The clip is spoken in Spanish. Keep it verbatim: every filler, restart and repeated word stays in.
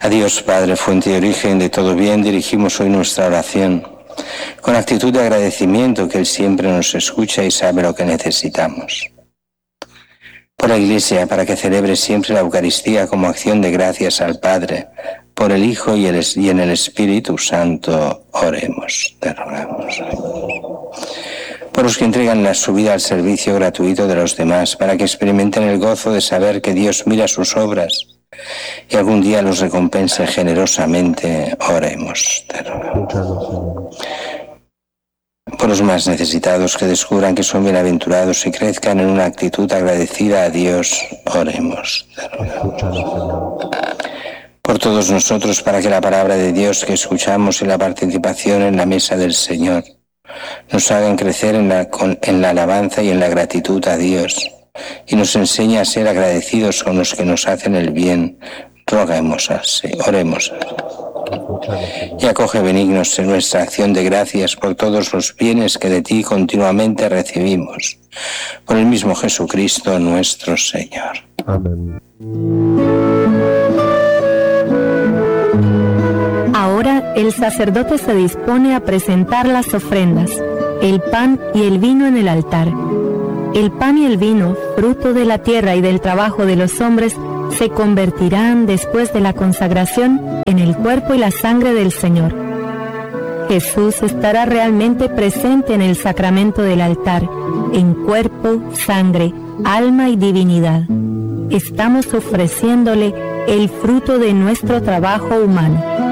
A Dios Padre, fuente y origen de todo bien, dirigimos hoy nuestra oración con actitud de agradecimiento, que Él siempre nos escucha y sabe lo que necesitamos. Por la Iglesia, para que celebre siempre la Eucaristía como acción de gracias al Padre, por el Hijo y, el, y en el Espíritu Santo, oremos, te rogamos. Por los que entregan la, su vida al servicio gratuito de los demás, para que experimenten el gozo de saber que Dios mira sus obras y algún día los recompense generosamente, oremos, te rogamos. Por los más necesitados, que descubran que son bienaventurados y crezcan en una actitud agradecida a Dios, oremos, te rogamos. Por todos nosotros, para que la palabra de Dios que escuchamos y la participación en la mesa del Señor nos hagan crecer en la, en la alabanza y en la gratitud a Dios, y nos enseña a ser agradecidos con los que nos hacen el bien, roguemos así, oremos así. Y acoge benignos en nuestra acción de gracias por todos los bienes que de ti continuamente recibimos, por el mismo Jesucristo nuestro Señor. Amén. Ahora el sacerdote se dispone a presentar las ofrendas, el pan y el vino en el altar. El pan y el vino, fruto de la tierra y del trabajo de los hombres, se convertirán después de la consagración en el cuerpo y la sangre del Señor. Jesús estará realmente presente en el sacramento del altar, en cuerpo, sangre, alma y divinidad. Estamos ofreciéndole el fruto de nuestro trabajo humano.